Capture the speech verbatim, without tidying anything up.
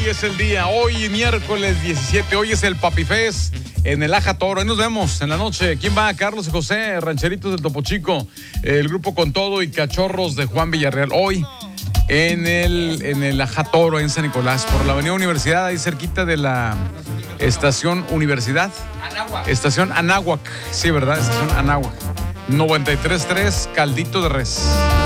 es el día, hoy miércoles diecisiete, hoy es el Papi Fest en el Aja Toro. Ahí nos vemos en la noche. ¿Quién va? Carlos y José, rancheritos del Topo Chico, el grupo Con Todo y Cachorros de Juan Villarreal. Hoy en el, en el Aja Toro, en San Nicolás, por la avenida Universidad, ahí cerquita de la estación Universidad. Anáhuac. Estación Anáhuac, sí, ¿verdad? Estación Anáhuac. noventa y tres punto tres, Caldito de Res.